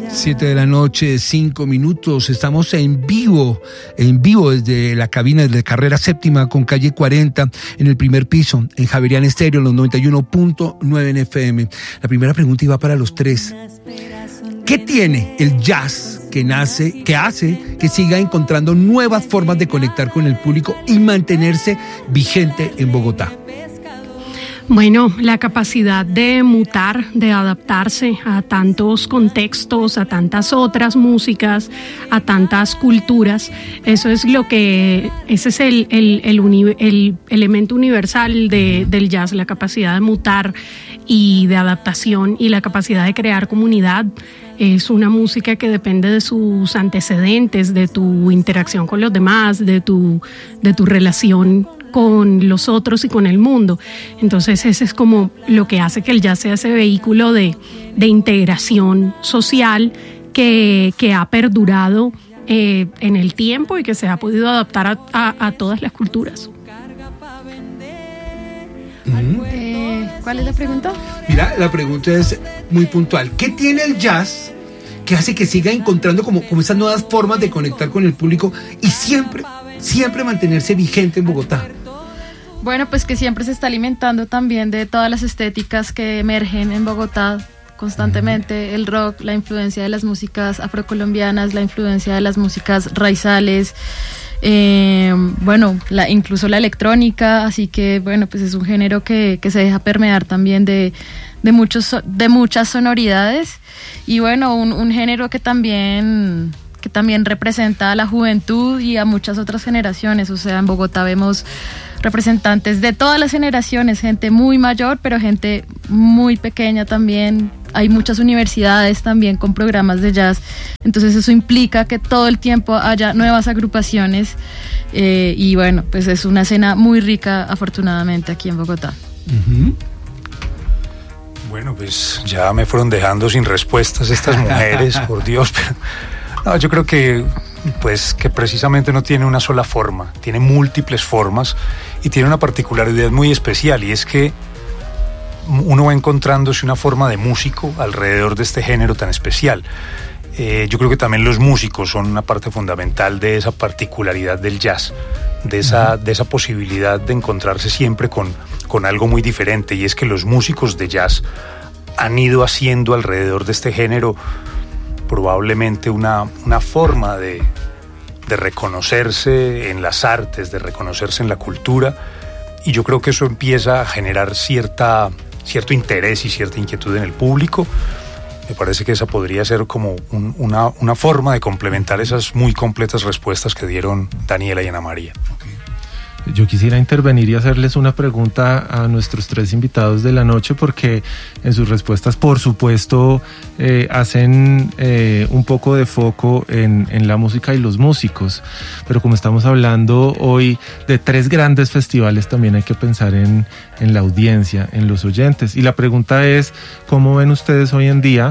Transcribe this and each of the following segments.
7:05 p.m. Estamos en vivo desde la cabina de Carrera Séptima con calle 40 en el primer piso, en Javerian Estéreo, los 91.9 en FM. La primera pregunta iba para los tres. ¿Qué tiene el jazz que hace que siga encontrando nuevas formas de conectar con el público y mantenerse vigente en Bogotá? Bueno, la capacidad de mutar, de adaptarse a tantos contextos, a tantas otras músicas, a tantas culturas, ese es el elemento universal del jazz, la capacidad de mutar y de adaptación y la capacidad de crear comunidad. Es una música que depende de sus antecedentes, de tu interacción con los demás, de tu relación con los otros y con el mundo. Entonces ese es como lo que hace que el jazz sea ese vehículo de integración social que ha perdurado en el tiempo y que se ha podido adaptar a todas las culturas. ¿Cuál es la pregunta? Mira, la pregunta es muy puntual. ¿Qué tiene el jazz que hace que siga encontrando como esas nuevas formas de conectar con el público y siempre mantenerse vigente en Bogotá? Bueno, pues que siempre se está alimentando también de todas las estéticas que emergen en Bogotá constantemente, el rock, la influencia de las músicas afrocolombianas, la influencia de las músicas raizales, incluso la electrónica, así que bueno, pues es un género que se deja permear también de muchas sonoridades y bueno, un género que también representa a la juventud y a muchas otras generaciones. O sea, en Bogotá vemos representantes de todas las generaciones, gente muy mayor, pero gente muy pequeña también. Hay muchas universidades también con programas de jazz. Entonces eso implica que todo el tiempo haya nuevas agrupaciones y bueno, pues es una escena muy rica, afortunadamente, aquí en Bogotá. Uh-huh. Bueno, pues ya me fueron dejando sin respuestas estas mujeres, por Dios, pero no, yo creo que precisamente no tiene una sola forma, tiene múltiples formas y tiene una particularidad muy especial, y es que uno va encontrándose una forma de músico alrededor de este género tan especial. Yo creo que también los músicos son una parte fundamental de esa particularidad del jazz, de esa posibilidad de encontrarse siempre con algo muy diferente, y es que los músicos de jazz han ido haciendo alrededor de este género probablemente una forma de reconocerse en las artes, de reconocerse en la cultura, y yo creo que eso empieza a generar cierto interés y cierta inquietud en el público. Me parece que esa podría ser como una forma de complementar esas muy completas respuestas que dieron Daniela y Ana María. Yo quisiera intervenir y hacerles una pregunta a nuestros tres invitados de la noche, porque en sus respuestas, por supuesto, hacen un poco de foco en la música y los músicos, pero como estamos hablando hoy de tres grandes festivales, también hay que pensar en la audiencia, en los oyentes. Y la pregunta es, ¿cómo ven ustedes hoy en día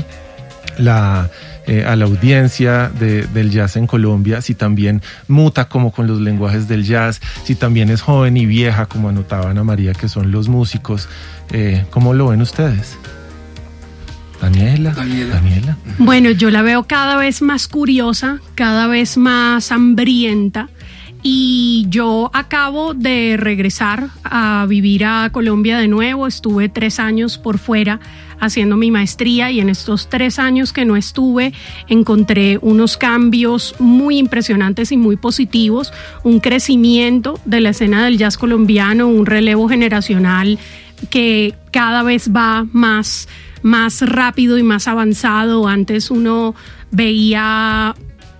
a la audiencia del jazz en Colombia? Si también muta como con los lenguajes del jazz, si también es joven y vieja, como anotaba Ana María, que son los músicos. ¿Cómo lo ven ustedes? Daniela. Bueno, yo la veo cada vez más curiosa, cada vez más hambrienta. Y yo acabo de regresar a vivir a Colombia de nuevo. Estuve 3 años por fuera haciendo mi maestría, y en estos 3 años que no estuve encontré unos cambios muy impresionantes y muy positivos, un crecimiento de la escena del jazz colombiano, un relevo generacional que cada vez va más rápido y más avanzado. Antes uno veía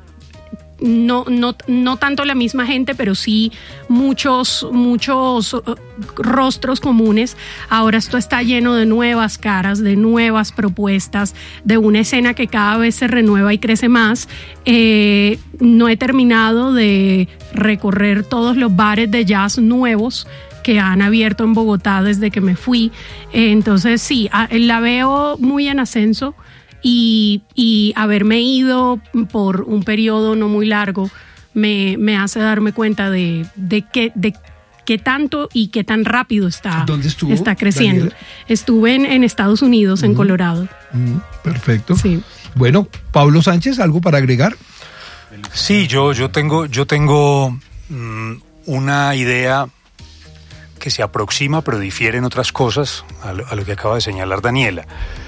no tanto la misma gente, pero sí muchos rostros comunes. Ahora esto está lleno de nuevas caras, de nuevas propuestas, de una escena que cada vez se renueva y crece más. No he terminado de recorrer todos los bares de jazz nuevos que han abierto en Bogotá desde que me fui. Entonces sí, la veo muy en ascenso. Y haberme ido por un periodo no muy largo me hace darme cuenta de qué tanto y qué tan rápido está creciendo. Daniela. Estuve en Estados Unidos, en Colorado. Perfecto. Sí. Bueno, Pablo Sánchez, ¿algo para agregar? Sí, yo tengo una idea que se aproxima, pero difiere en otras cosas a lo que acaba de señalar Daniela.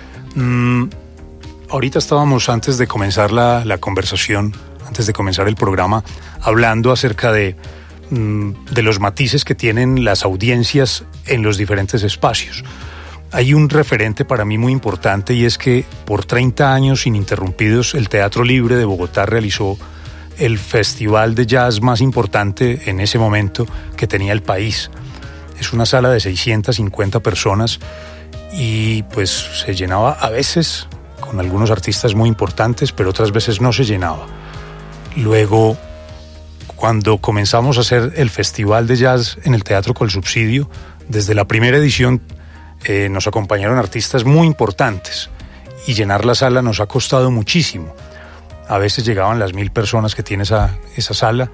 Ahorita estábamos, antes de comenzar la conversación, antes de comenzar el programa, hablando acerca de los matices que tienen las audiencias en los diferentes espacios. Hay un referente para mí muy importante, y es que por 30 años ininterrumpidos el Teatro Libre de Bogotá realizó el festival de jazz más importante en ese momento que tenía el país. Es una sala de 650 personas y pues se llenaba a veces con algunos artistas muy importantes, pero otras veces no se llenaba. Luego, cuando comenzamos a hacer el festival de jazz en el Teatro Colsubsidio, desde la primera edición nos acompañaron artistas muy importantes y llenar la sala nos ha costado muchísimo. A veces llegaban las 1,000 personas que tiene esa sala,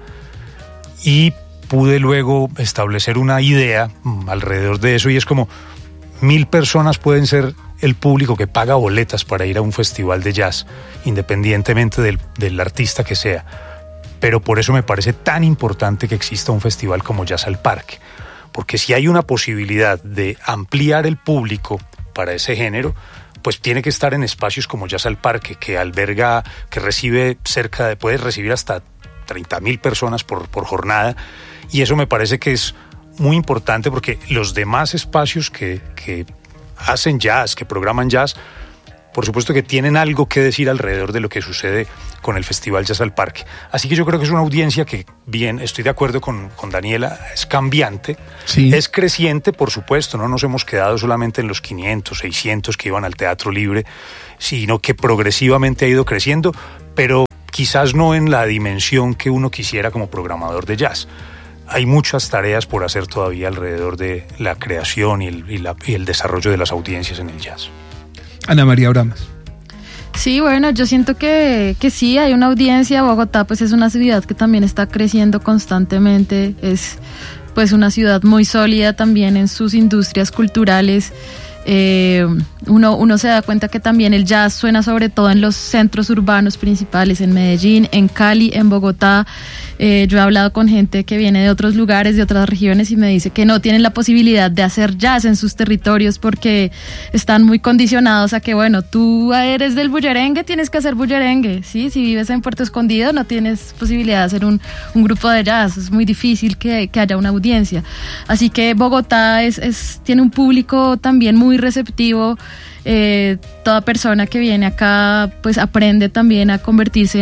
y pude luego establecer una idea alrededor de eso, y es como 1,000 personas pueden ser el público que paga boletas para ir a un festival de jazz, independientemente del artista que sea. Pero por eso me parece tan importante que exista un festival como Jazz al Parque, porque si hay una posibilidad de ampliar el público para ese género, pues tiene que estar en espacios como Jazz al Parque, que alberga, que recibe puede recibir hasta 30,000 personas por jornada, y eso me parece que es muy importante, porque los demás espacios que hacen jazz, que programan jazz, por supuesto que tienen algo que decir alrededor de lo que sucede con el Festival Jazz al Parque. Así que yo creo que es una audiencia que, bien, estoy de acuerdo con Daniela, es cambiante, sí. Es creciente, por supuesto, no nos hemos quedado solamente en los 500, 600 que iban al Teatro Libre, sino que progresivamente ha ido creciendo, pero quizás no en la dimensión que uno quisiera como programador de jazz. Hay muchas tareas por hacer todavía alrededor de la creación y el desarrollo de las audiencias en el jazz. Ana María Oramas. Sí, bueno, yo siento que sí, hay una audiencia. Bogotá pues es una ciudad que también está creciendo constantemente, es pues una ciudad muy sólida también en sus industrias culturales. Uno se da cuenta que también el jazz suena sobre todo en los centros urbanos principales, en Medellín, en Cali, en Bogotá. Yo he hablado con gente que viene de otros lugares, de otras regiones, y me dice que no tienen la posibilidad de hacer jazz en sus territorios porque están muy condicionados a que, bueno, tú eres del bullerengue, tienes que hacer bullerengue, ¿sí? Si vives en Puerto Escondido no tienes posibilidad de hacer un grupo de jazz, es muy difícil que haya una audiencia. Así que Bogotá tiene un público también muy receptivo. Toda persona que viene acá pues aprende también a convertirse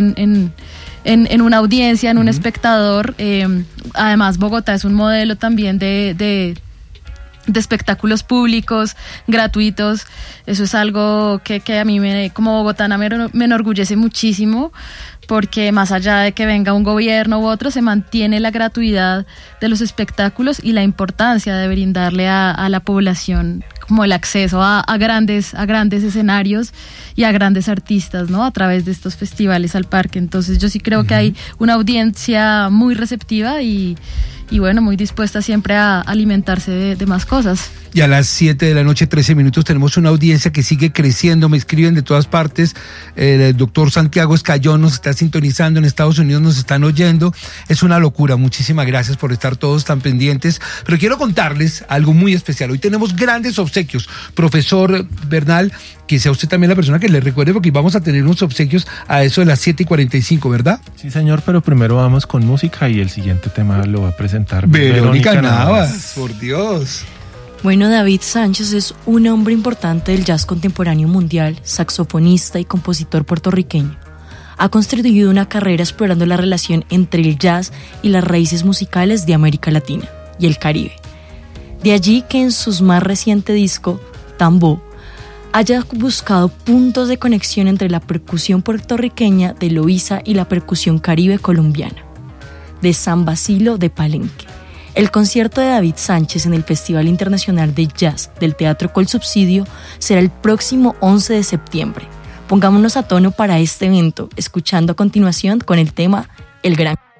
en una audiencia, en un espectador. Además, Bogotá es un modelo también de espectáculos públicos, gratuitos. Eso es algo que a mí como bogotana me enorgullece muchísimo, porque más allá de que venga un gobierno u otro, se mantiene la gratuidad de los espectáculos y la importancia de brindarle a la población como el acceso a grandes escenarios y a grandes artistas, ¿no? A través de estos festivales al parque. Entonces yo sí creo que hay una audiencia muy receptiva y bueno, muy dispuesta siempre a alimentarse de más cosas. Y a las 7:13 p.m. tenemos una audiencia que sigue creciendo, me escriben de todas partes. El doctor Santiago Escayón nos está sintonizando en Estados Unidos, nos están oyendo. Es una locura, muchísimas gracias por estar todos tan pendientes. Pero quiero contarles algo muy especial. Hoy tenemos grandes obsequios. Profesor Bernal, que sea usted también la persona que le recuerde, porque vamos a tener unos obsequios a eso de las 7:45, ¿verdad? Sí, señor, pero primero vamos con música y el siguiente tema lo va a presentar Verónica Navas, por Dios. Bueno, David Sánchez es un hombre importante del jazz contemporáneo mundial, saxofonista y compositor puertorriqueño. Ha construido una carrera explorando la relación entre el jazz y las raíces musicales de América Latina y el Caribe. De allí que en su más reciente disco, Tambo, haya buscado puntos de conexión entre la percusión puertorriqueña de Loíza y la percusión caribe colombiana, de San Basilio de Palenque. El concierto de David Sánchez en el Festival Internacional de Jazz del Teatro Colsubsidio será el próximo 11 de septiembre. Pongámonos a tono para este evento, escuchando a continuación con el tema El Gran...